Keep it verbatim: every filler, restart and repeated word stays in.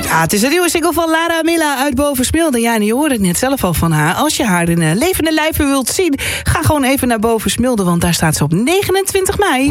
Ja, het is een nieuwe single van Lara Milla uit Bovensmilde. Ja, en je hoorde het net zelf al van haar. Als je haar in levende lijven wilt zien, ga gewoon even naar Bovensmilde, want daar staat ze op negenentwintig mei.